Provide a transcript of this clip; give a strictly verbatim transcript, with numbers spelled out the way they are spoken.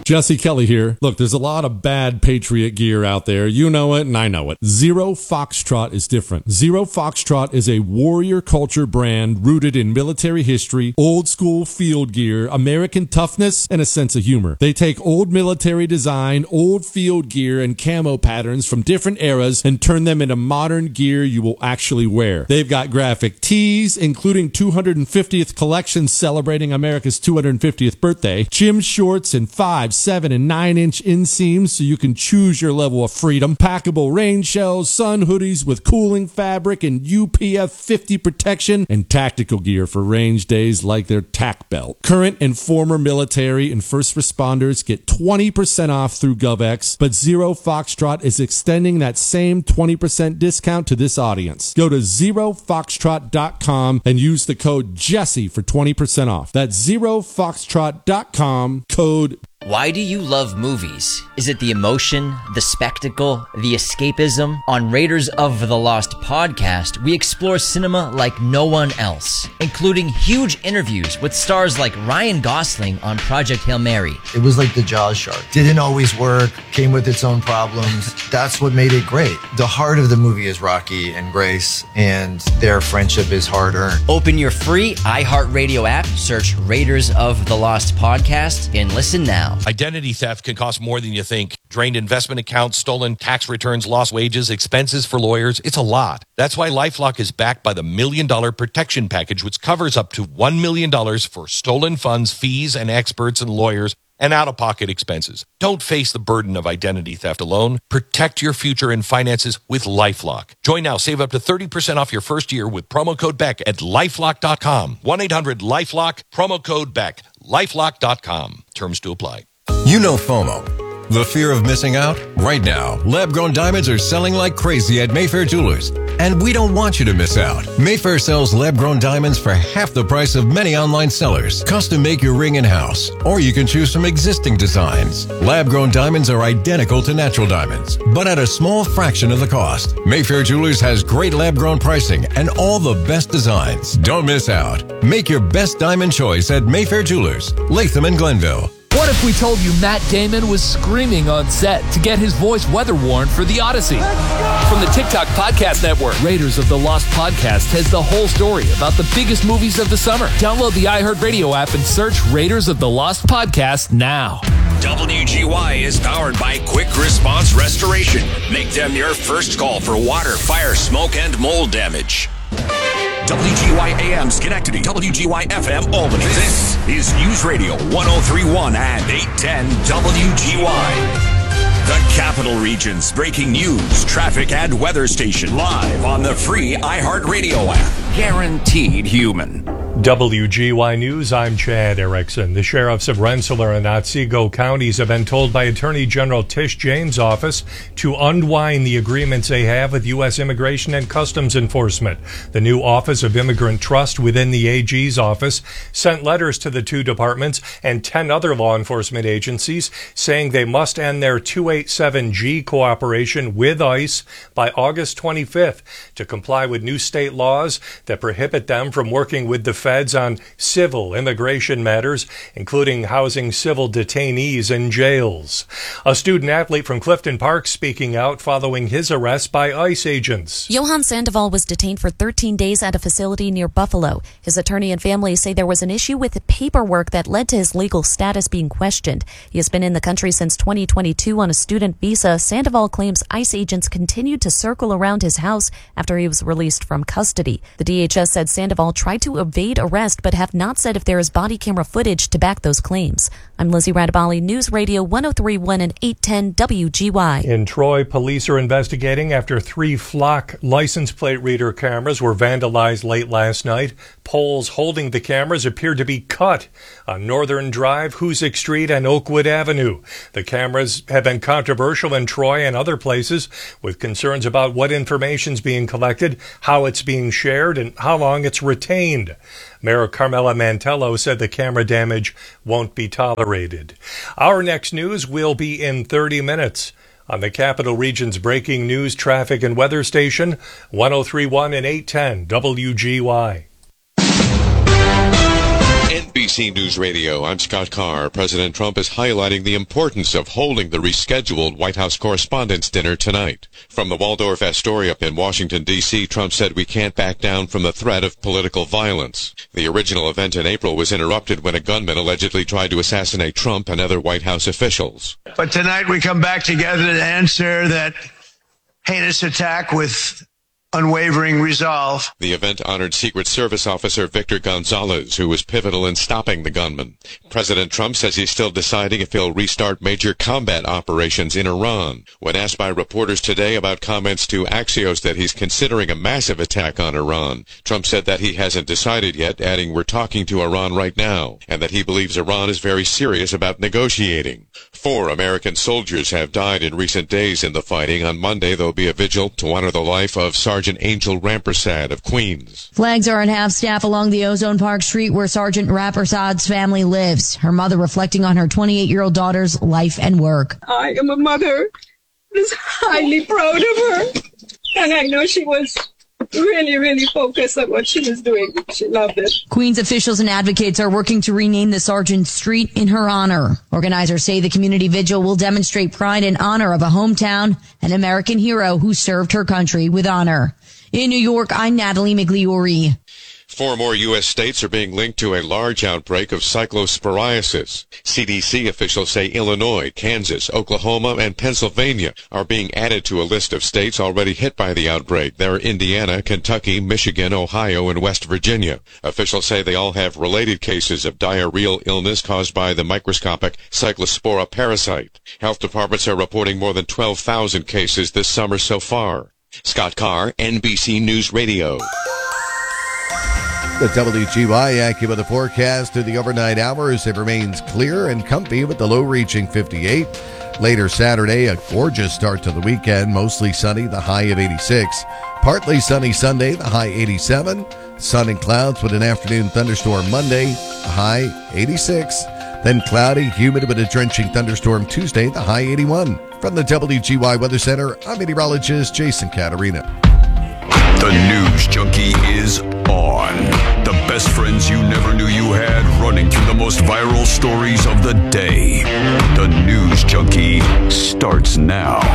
Jesse Kelly here. Look, there's a lot of bad Patriot gear out there. You know it, and I know it. Zero Foxtrot is different. Zero Foxtrot is a warrior culture brand rooted in military history, old school field gear, American toughness, and a sense of humor. They take old military design, old field gear, and camo patterns from different eras and turn them into modern gear you will actually wear. They've got graphic tees, including two hundred fiftieth collections celebrating America's two hundred fiftieth birthday, gym shorts in five, seven, and nine inch inseams so you can choose your level of freedom, packable rain shells, sun hoodies with cooling fabric and U P F fifty protection, and tactical gear for range days like their tack belt. Current and former military and first responders get twenty percent off through GovX, but Zero Foxtrot is extending that same twenty percent discount to this audience. Go to zero foxtrot dot com and use the code Jesse for twenty percent off. That's zero foxtrot dot com, code Why do you love movies? Is it the emotion, the spectacle, the escapism? On Raiders of the Lost podcast, we explore cinema like no one else, including huge interviews with stars like Ryan Gosling on Project Hail Mary. It was like the Jaws shark. Didn't always work, came with its own problems. That's what made it great. The heart of the movie is Rocky and Grace, and their friendship is hard-earned. Open your free iHeartRadio app, search Raiders of the Lost podcast, and listen now. Identity theft can cost more than you think. Drained investment accounts, stolen tax returns, lost wages, expenses for lawyers. It's a lot. That's why LifeLock is backed by the Million Dollar Protection Package, which covers up to one million dollars for stolen funds, fees, and experts and lawyers, and out-of-pocket expenses. Don't face the burden of identity theft alone. Protect your future and finances with LifeLock. Join now. Save up to thirty percent off your first year with promo code Beck at lifelock dot com. one eight hundred lifelock, promo code Beck. lifelock dot com. Terms to apply. You know FOMO, the fear of missing out? Right now, lab-grown diamonds are selling like crazy at Mayfair Jewelers. And we don't want you to miss out. Mayfair sells lab-grown diamonds for half the price of many online sellers. Custom make your ring in-house, or you can choose from existing designs. Lab-grown diamonds are identical to natural diamonds, but at a small fraction of the cost. Mayfair Jewelers has great lab-grown pricing and all the best designs. Don't miss out. Make your best diamond choice at Mayfair Jewelers, Latham and Glenville. What if we told you Matt Damon was screaming on set to get his voice weather-worn for The Odyssey? From the TikTok Podcast Network, Raiders of the Lost podcast has the whole story about the biggest movies of the summer. Download the iHeartRadio app and search Raiders of the Lost podcast now. W G Y is powered by Quick Response Restoration. Make them your first call for water, fire, smoke, and mold damage. W G Y A M Schenectady, W G Y F M Albany. This is News Radio one oh three point one and eight ten W G Y. The Capital Region's breaking news, traffic, and weather station live on the free iHeartRadio app. Guaranteed human. W G Y News, I'm Chad Erickson. The sheriffs of Rensselaer and Otsego counties have been told by Attorney General Tish James' office to unwind the agreements they have with U S Immigration and Customs Enforcement. The new Office of Immigrant Trust within the A G's office sent letters to the two departments and ten other law enforcement agencies saying they must end their two eighty-seven G cooperation with ICE by August twenty-fifth to comply with new state laws that prohibit them from working with the feds on civil immigration matters, including housing civil detainees in jails. A student athlete from Clifton Park speaking out following his arrest by ICE agents. Johan Sandoval was detained for thirteen days at a facility near Buffalo. His attorney and family say there was an issue with paperwork that led to his legal status being questioned. He has been in the country since twenty twenty-two on a student visa. Sandoval claims ICE agents continued to circle around his house after he was released from custody. The D H S said Sandoval tried to evade arrest, but have not said if there is body camera footage to back those claims. I'm Lizzie Radabali, News Radio one oh three point one and eight ten W G Y. In Troy, police are investigating after three Flock license plate reader cameras were vandalized late last night. Poles holding the cameras appeared to be cut on Northern Drive, Hoosick Street, and Oakwood Avenue. The cameras have been controversial in Troy and other places, with concerns about what information is being collected, how it's being shared, and how long it's retained. Mayor Carmela Mantello said the camera damage won't be tolerated. Our next news will be in thirty minutes. On the Capital Region's breaking news, traffic, and weather station, one oh three point one and eight ten W G Y. N B C C News Radio, I'm Scott Carr. President Trump is highlighting the importance of holding the rescheduled White House Correspondents' Dinner tonight. From the Waldorf Astoria in Washington, D C, Trump said we can't back down from the threat of political violence. The original event in April was interrupted when a gunman allegedly tried to assassinate Trump and other White House officials. But tonight we come back together to answer that heinous attack with unwavering resolve. The event honored Secret Service officer Victor Gonzalez, who was pivotal in stopping the gunman. President Trump says he's still deciding if he'll restart major combat operations in Iran. When asked by reporters today about comments to Axios that he's considering a massive attack on Iran, Trump said that he hasn't decided yet, adding, "We're talking to Iran right now," and that he believes Iran is very serious about negotiating. Four American soldiers have died in recent days in the fighting. On Monday, there'll be a vigil to honor the life of Sergeant Sergeant Angel Rampersad of Queens. Flags are at half-staff along the Ozone Park Street where Sergeant Rampersad's family lives, her mother reflecting on her twenty-eight-year-old daughter's life and work. I am a mother who's highly proud of her, and I know she was really, really focused on what she was doing. She loved it. Queens officials and advocates are working to rename the sergeant's street in her honor. Organizers say the community vigil will demonstrate pride and honor of a hometown, an American hero who served her country with honor. In New York, I'm Natalie Migliori. Four more U S states are being linked to a large outbreak of cyclosporiasis. C D C officials say Illinois, Kansas, Oklahoma, and Pennsylvania are being added to a list of states already hit by the outbreak. There are Indiana, Kentucky, Michigan, Ohio, and West Virginia. Officials say they all have related cases of diarrheal illness caused by the microscopic Cyclospora parasite. Health departments are reporting more than twelve thousand cases this summer so far. Scott Carr, N B C News Radio. The W G Y AccuWeather forecast through the overnight hours. It remains clear and comfy with the low reaching fifty-eight. Later Saturday, a gorgeous start to the weekend. Mostly sunny, the high of eighty-six. Partly sunny Sunday, the high eighty-seven. Sun and clouds with an afternoon thunderstorm Monday, the high eighty-six. Then cloudy, humid with a drenching thunderstorm Tuesday, the high eighty-one. From the W G Y Weather Center, I'm meteorologist Jason Caterina. The News Junkie is on. The best friends you never knew you had, running through the most viral stories of the day. The News Junkie starts now.